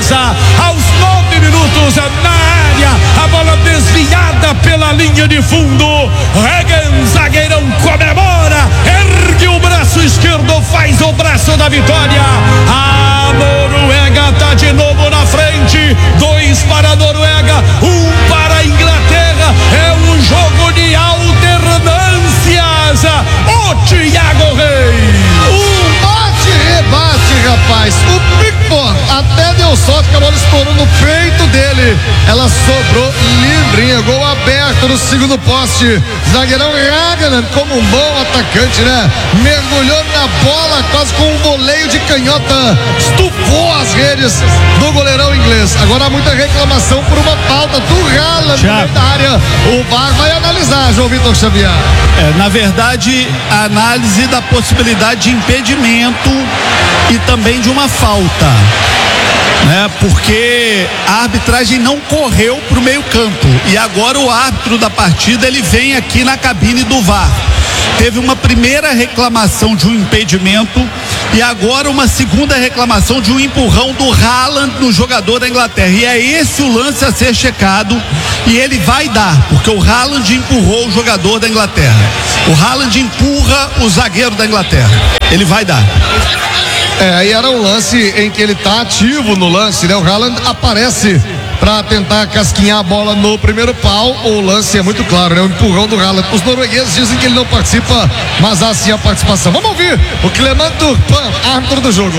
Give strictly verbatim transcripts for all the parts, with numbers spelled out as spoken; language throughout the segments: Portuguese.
defesa. Aos nove minutos na área, a bola desviada pela linha de fundo. Regan, zagueirão, comemora, ergue o braço esquerdo, faz o braço da vitória. A Noruega tá de novo na frente. Dois para a Noruega, um para a Inglaterra. É um jogo de alternâncias. O Thiago Reis. Um bate-rebate, rapaz. O Pickford até deu sorte que a bola estourou no peito dele. Ela sobrou livrinha. Gol aberto no segundo poste. Zagueirão Ragnar, como um bom atacante, né? Mergulhou na bola quase com um voleio de canhota. Estufou as redes do goleirão inglês. Agora há muita reclamação por uma falta do Haaland na área. O V A R vai analisar, João Vitor Xavier. É, na verdade, a análise da possibilidade de impedimento e também de uma falta, né? Porque a arbitragem não correu para o meio campo e agora o árbitro da partida ele vem aqui na cabine do V A R. Teve uma primeira reclamação de um impedimento e agora uma segunda reclamação de um empurrão do Haaland no jogador da Inglaterra, e é esse o lance a ser checado e ele vai dar, porque o Haaland empurrou o jogador da Inglaterra. O Haaland empurra o zagueiro da Inglaterra, ele vai dar. É, aí era um lance em que ele tá ativo no lance, né? O Haaland aparece para tentar casquinhar a bola no primeiro pau. O lance é muito claro, né? O empurrão do Haaland. Os noruegueses dizem que ele não participa, mas há sim a participação. Vamos ouvir o Clement Turpin, árbitro do jogo.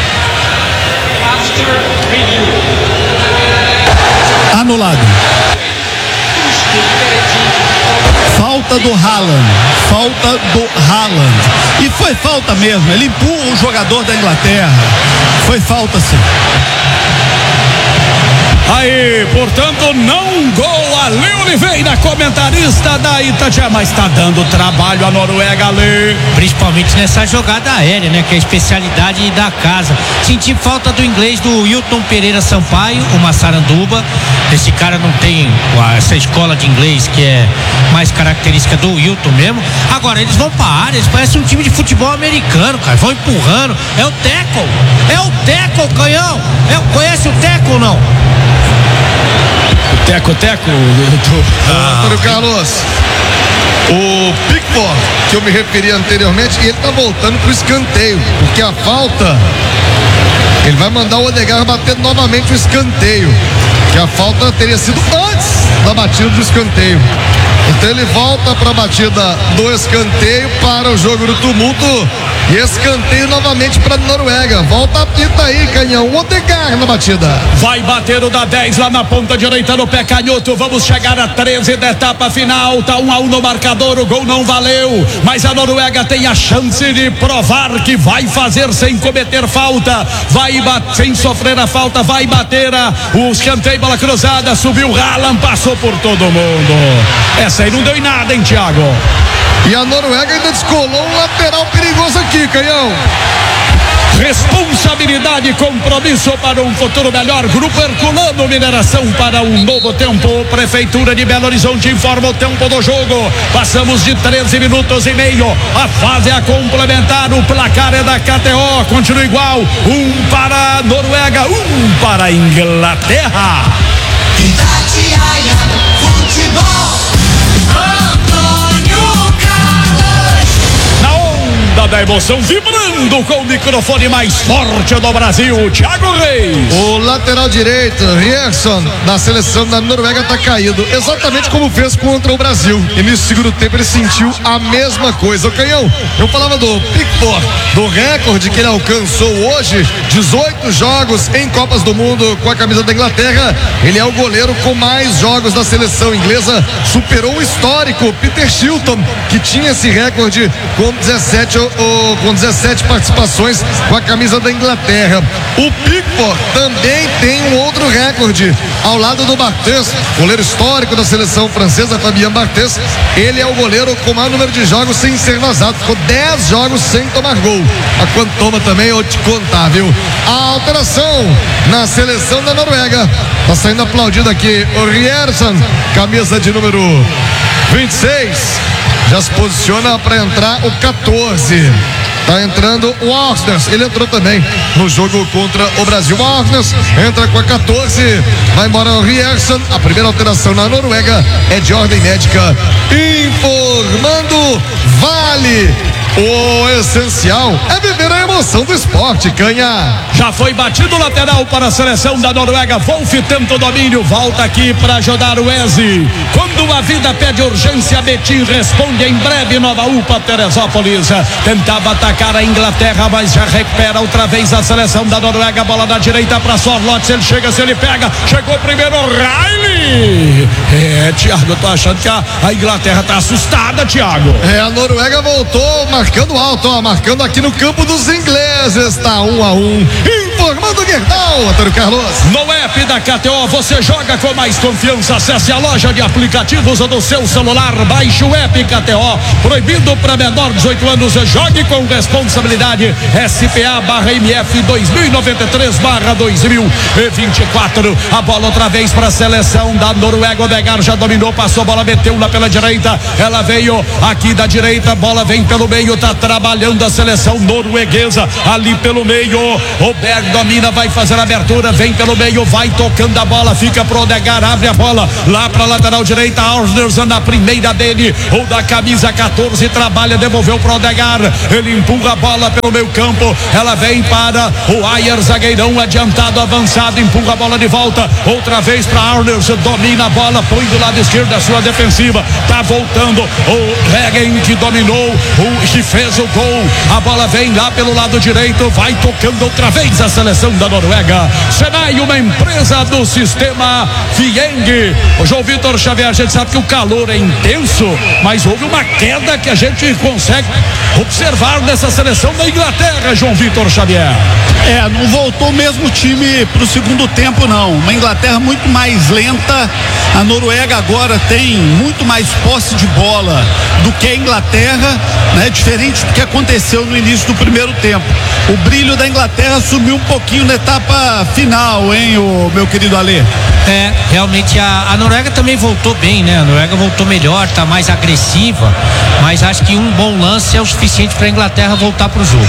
Anulado. Falta do Haaland, falta do Haaland. E foi falta mesmo, ele empurra o jogador da Inglaterra. Foi falta sim. Aí, portanto, não gol. Ale Oliveira, comentarista da Itatiaia, mas está dando trabalho a Noruega, Ale. Principalmente nessa jogada aérea, né? Que é a especialidade da casa. Senti falta do inglês do Wilton Pereira Sampaio, o Massaranduba. Esse cara não tem essa escola de inglês que é mais característica do Wilton mesmo. Agora, eles vão pra área, eles parecem um time de futebol americano, cara. Vão empurrando. É o tackle. É o tackle, canhão. É, conhece o tackle ou não? Teco, teco, doutor. Ah, Antônio Carlos, o Pickford, que eu me referi anteriormente, ele tá voltando pro escanteio, porque a falta, ele vai mandar o Odegaard bater novamente o escanteio, que a falta teria sido antes da batida do escanteio. Então ele volta para a batida do escanteio para o jogo do tumulto. E escanteio novamente para a Noruega. Volta a pita aí, canhão. O Odegaard na batida. Vai bater o da dez lá na ponta direita no pé canhoto. Vamos chegar a treze da etapa final. Tá um a um no marcador. O gol não valeu. Mas a Noruega tem a chance de provar que vai fazer sem cometer falta. Vai bater sem sofrer a falta. Vai bater a, o escanteio, bola cruzada. Subiu o Haaland, passou por todo mundo. Essa aí não deu em nada, hein, Thiago? E a Noruega ainda descolou um lateral perigoso aqui, canhão. Responsabilidade e compromisso para um futuro melhor. Grupo Herculano Mineração para um novo tempo. Prefeitura de Belo Horizonte informa o tempo do jogo. Passamos de treze minutos e meio. A fase a complementar. O placar é da K T O. Continua igual. Um para a Noruega, um para a Inglaterra. Itatiaia Futebol. Da emoção, vibrando com o microfone mais forte do Brasil, Thiago Reis. O lateral direito, Rierson, da seleção da Noruega, tá caído, exatamente como fez contra o Brasil. E no segundo tempo ele sentiu a mesma coisa. O canhão, eu falava do Pickford, do recorde que ele alcançou hoje, dezoito jogos em Copas do Mundo com a camisa da Inglaterra. Ele é o goleiro com mais jogos da seleção inglesa, superou o histórico Peter Shilton, que tinha esse recorde com dezessete O, com dezessete participações com a camisa da Inglaterra. O Pickford também tem um outro recorde ao lado do Barthez, goleiro histórico da seleção francesa, Fabien Barthez. Ele é o goleiro com o maior número de jogos sem ser vazado, ficou dez jogos sem tomar gol. A quanto toma também eu te contar, viu? A alteração na seleção da Noruega, tá saindo aplaudido aqui o Rierson, camisa de número vinte e seis. Já se posiciona para entrar o quatorze. Tá entrando o Arnes, ele entrou também no jogo contra o Brasil. O Arnes entra com a quatorze, vai embora o Rierson. A primeira alteração na Noruega é de ordem médica. Informando Vale. O essencial é viver a emoção do esporte, Canha. Já foi batido lateral para a seleção da Noruega. Wolf tenta o domínio, volta aqui para ajudar o Eze. Quando a vida pede urgência, Betim responde em breve. Nova UPA, Teresópolis. Tentava atacar a Inglaterra, mas já recupera outra vez a seleção da Noruega. Bola da direita para Sorloth. Se ele chega, se ele pega. Chegou primeiro o Riley. É, Thiago, eu tô achando que a, a Inglaterra tá assustada, Thiago. É, a Noruega voltou marcando alto, ó, marcando aqui no campo dos ingleses. Tá um a um. Informando Gerdau, Antônio Carlos. No app da K T O você joga com mais confiança. Acesse a loja de aplicativos do seu celular. Baixe o app K T O. Proibido para menor de dezoito anos. Jogue com responsabilidade. S P A barra M F dois mil e noventa e três barra dois mil e vinte e quatro. A bola outra vez para a seleção da Noruega. O Odegaard já dominou, passou a bola, meteu lá pela direita. Ela veio aqui da direita. Bola vem pelo meio. Tá trabalhando a seleção norueguesa ali pelo meio. O Berg domina, vai fazer a abertura, vem pelo meio, vai tocando a bola, fica pro Odegaard, abre a bola lá pra lateral direita. Arnes na primeira dele, ou da camisa quatorze, trabalha, devolveu pro Odegaard, ele empurra a bola pelo meio campo, ela vem para o Ayer, zagueirão adiantado, avançado, empurra a bola de volta, outra vez pra Arnes, domina a bola, põe do lado esquerdo a sua defensiva, tá voltando o Regen que dominou, o que fez o gol, a bola vem lá pelo lado direito, vai tocando outra vez a seleção da Noruega. Senai, uma empresa do sistema Fieng. O João Vitor Xavier, a gente sabe que o calor é intenso, mas houve uma queda que a gente consegue observar nessa seleção da Inglaterra, João Vitor Xavier. É, não voltou o mesmo time pro segundo tempo, não. Uma Inglaterra muito mais lenta. A Noruega agora tem muito mais posse de bola do que a Inglaterra, né? Diferente do que aconteceu no início do primeiro tempo. O brilho da Inglaterra sumiu um pouquinho na etapa final, hein, o meu querido Alê? É, realmente a, a Noruega também voltou bem, né? A Noruega voltou melhor, tá mais agressiva, mas acho que um bom lance é o suficiente para a Inglaterra voltar pro jogo.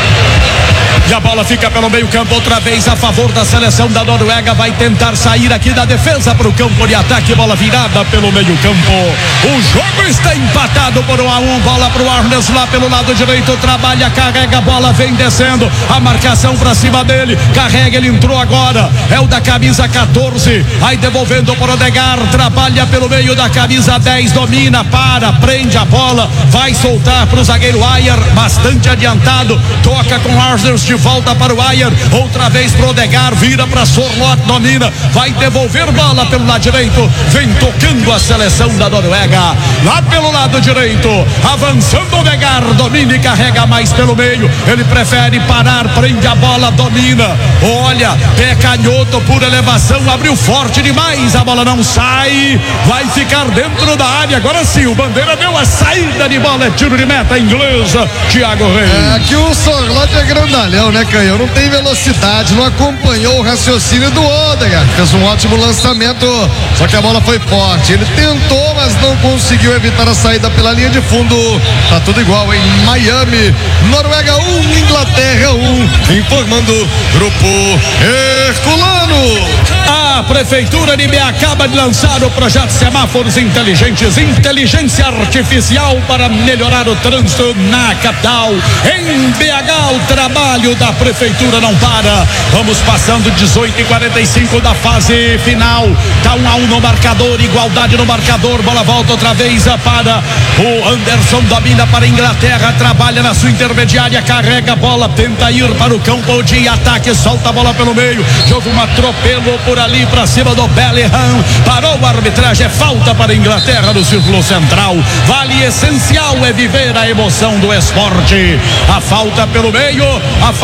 E a bola fica pelo meio campo outra vez a favor da seleção da Noruega. Vai tentar sair aqui da defesa para o campo de ataque. Bola virada pelo meio campo. O jogo está empatado por um a um. Bola para o Arnes lá pelo lado direito. Trabalha, carrega a bola, vem descendo. A marcação para cima dele. Carrega, ele entrou agora. É o da camisa quatorze. Aí devolvendo para o Odegaard. Trabalha pelo meio da camisa dez. Domina, para, prende a bola. Vai soltar para o zagueiro Ayer. Bastante adiantado. Toca com Arnes de volta para o Ayer, outra vez pro Odegaard, vira para Sorloth, domina, vai devolver bola pelo lado direito, vem tocando a seleção da Noruega, lá pelo lado direito, avançando Odegaard, domina e carrega mais pelo meio, ele prefere parar, prende a bola, domina, olha, pé canhoto por elevação, abriu forte demais, a bola não sai, vai ficar dentro da área, agora sim, o Bandeira deu a saída de bola, é tiro de meta inglesa, Thiago Reis. É que o Sorloth é grandalhão, né, Canhão? Não tem velocidade, não acompanhou o raciocínio do Odegaard. Fez um ótimo lançamento, só que a bola foi forte. Ele tentou, mas não conseguiu evitar a saída pela linha de fundo. Tá tudo igual em Miami. Noruega um, Inglaterra um. Informando Grupo Herculano. A Prefeitura de B acaba de lançar o projeto Semáforos Inteligentes, inteligência artificial para melhorar o trânsito na capital. Em B H, o trabalho da Prefeitura não para. Vamos passando dezoito e quarenta e cinco da fase final. Tá um a um no marcador, igualdade no marcador. Bola volta outra vez para o Anderson, domina para a Inglaterra, trabalha na sua intermediária, carrega a bola, tenta ir para o campo de ataque, solta a bola pelo meio. Jogo um atropelo por ali para cima do Bellingham. Parou a arbitragem, é falta para a Inglaterra no círculo central. Vale, essencial é viver a emoção do esporte. A falta pelo meio, a falta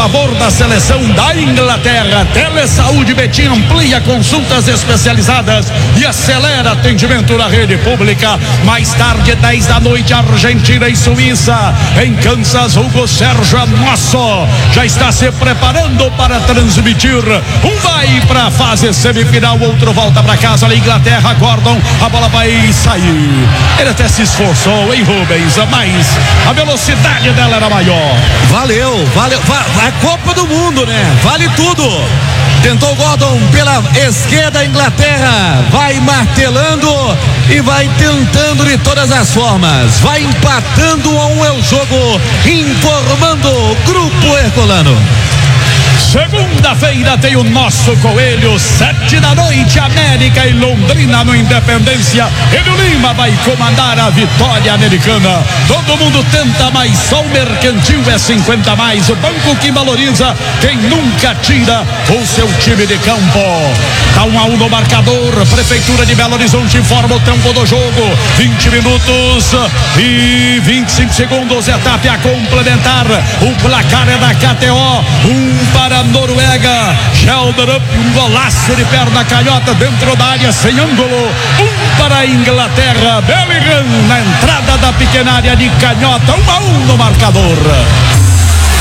favor da seleção da Inglaterra. Telesaúde Betim amplia consultas especializadas e acelera atendimento na rede pública. Mais tarde, dez da noite, Argentina e Suíça. Em Kansas, Hugo Sérgio Amasso já está se preparando para transmitir. Um vai para a fase semifinal, outro volta para casa. Na Inglaterra, Gordon, a bola vai sair. Ele até se esforçou, hein, Rubens? Mas a velocidade dela era maior. Valeu, valeu. Va a Copa do Mundo, né? Vale tudo. Tentou Gordon pela esquerda, a Inglaterra vai martelando e vai tentando de todas as formas. Vai empatando a um é o jogo, informando o Grupo Herculano. Segunda-feira tem o nosso Coelho, sete da noite, América e Londrina no Independência. Enio Lima vai comandar a vitória americana. Todo mundo tenta, mas só o Mercantil é cinquenta mais. O banco que valoriza quem nunca tira o seu time de campo. Tá um a um no marcador. Prefeitura de Belo Horizonte informa o tempo do jogo. vinte minutos e vinte e cinco segundos. Etapa a complementar. O placar é da K T O. Um para a Noruega. Sheldon Up, um golaço de perna canhota dentro da área sem ângulo. Um para a Inglaterra. Bellingham na entrada da pequena área de canhota. Um a um no marcador.